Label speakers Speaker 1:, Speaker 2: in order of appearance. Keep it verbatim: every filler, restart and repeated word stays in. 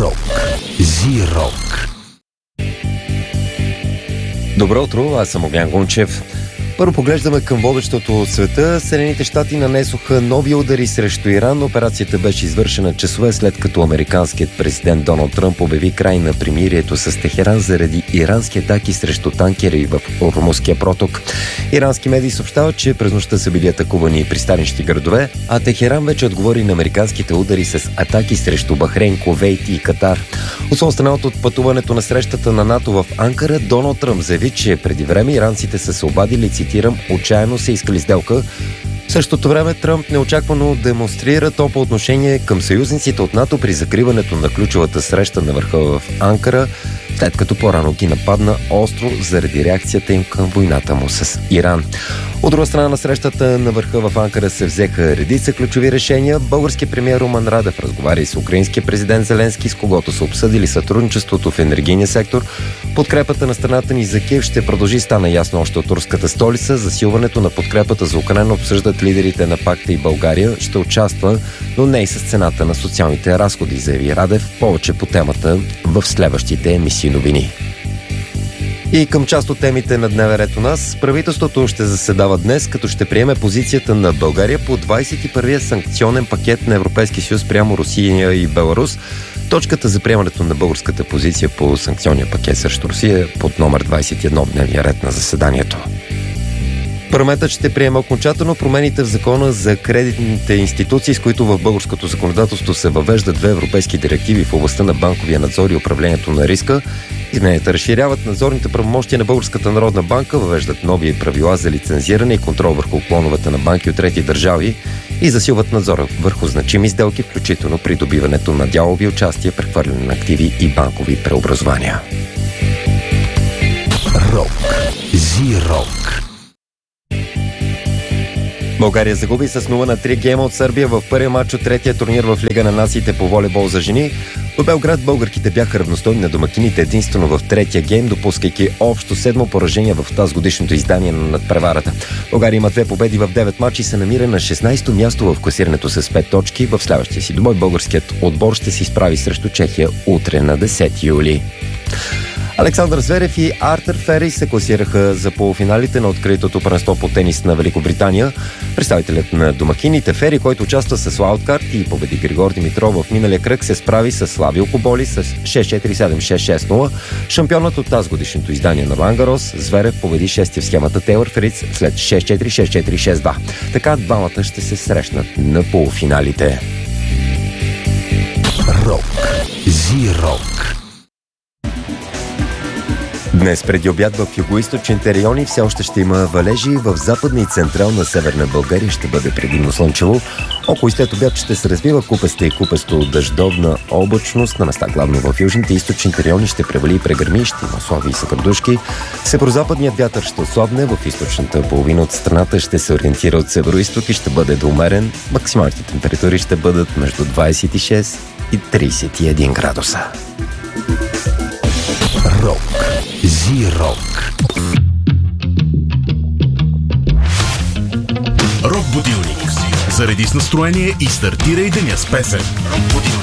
Speaker 1: Рок. Зи-рок.
Speaker 2: Добро утро, аз съм Огнян Гунчев. Първо поглеждаме към водещото от света. Съединените щати нанесоха нови удари срещу Иран. Операцията беше извършена часове след като американският президент Доналд Тръмп обяви край на примирието с Техеран заради ирански атаки срещу танкери в Ормузския проток. Ирански медии съобщават, че през нощта са били атакувани пристанищни градове, а Техеран вече отговори на американските удари с атаки срещу Бахрейн, Кувейт и Катар. От своя страна от пътуването на срещата на НАТО в Анкара, Доналд Тръмп заяви, че преди време иранците са се обадили, цитирам, отчаяно са искали сделка. В същото време Тръмп неочаквано демонстрира топло отношение към съюзниците от НАТО при закриването на ключовата среща на върха в Анкара, след като по-рано ги нападна остро заради реакцията им към войната му с Иран. От друга страна на срещата на върха в Анкара се взеха редица ключови решения. Българският премиер Румен Радев разговаря и с украинския президент Зеленски, с когото са обсъдили сътрудничеството в енергийния сектор. Подкрепата на страната ни за Киев ще продължи, стана ясно още от турската столица. Засилването на подкрепата за Украйна обсъждат лидерите на пакта и България ще участва, но не и с цената на социалните разходи, заяви Радев. Повече по темата в следващите емисии новини. И към част от темите на дневен ред у нас, правителството ще заседава днес, като ще приеме позицията на България по двадесет и първия санкционен пакет на Европейския съюз прямо Русия и Беларус. Точката за приемането на българската позиция по санкционния пакет срещу Русия под номер двадесет и едно в дневния ред на заседанието. Парламентът ще приема окончателно промените в закона за кредитните институции, с които в българското законодателство се въвеждат две европейски директиви в областта на банковия надзор и управлението на риска. Измененията разширяват надзорните правомощия на Българската народна банка, въвеждат нови правила за лицензиране и контрол върху клоновете на банки от трети държави и засилват надзора върху значими сделки, включително придобиването на дялови участия, прехвърляне на активи и банкови преобразования.
Speaker 1: Рок. Зи-рок.
Speaker 2: България загуби с нула на три гейма от Сърбия в първия матч от третия турнир в Лига на нациите по волейбол за жени. В Белград българките бяха равностойни на домакините единствено в третия гейм, допускайки общо седмо поражение в тази годишното издание на надпреварата. България има две победи в девет мача и се намира на шестнадесето място в класирането с пет точки. В следващия си двубой българският отбор ще се изправи срещу Чехия утре на десети юли. Александър Зверев и Артър Фери се класираха за полуфиналите на откритото първенство по тенис на Великобритания. Представителят на домакините Фери, който участва с лаудкарт и победи Григор Димитров в миналия кръг, се справи с Славио Коболи с шест четири седем шест шест нула. Шампионът от тази годишното издание на Ролан Гарос, Зверев победи шести в схемата Тейлър Фриц след шест четири шест четири шест два. Така двамата ще се срещнат на полуфиналите.
Speaker 1: Рок. Зи-рок.
Speaker 2: Днес преди обяд в югоизточните райони все още ще има валежи, в западна и централна северна България ще бъде предимно слънчево. Около след обяд ще се развива купеста и купесто дъждовна облачност, на места главно в южните и източните райони ще превали и прегърми, ще има слаби и съградушки. Северозападният вятър ще ослабне, в източната половина от страната ще се ориентира от североизток и ще бъде доумерен. Максималните температури ще бъдат между двадесет и шест и тридесет и един градуса.
Speaker 1: Рок. Зи-рок.
Speaker 3: Рок будилник. Зареди с настроение и стартирай деня с песен. Рок будилник.